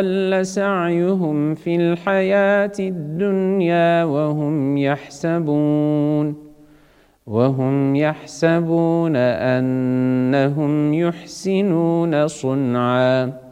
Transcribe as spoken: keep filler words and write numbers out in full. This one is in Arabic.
ضل سعيهم في الحياة الدنيا وهم يحسبون وهم يحسبون أنهم يحسنون صنعا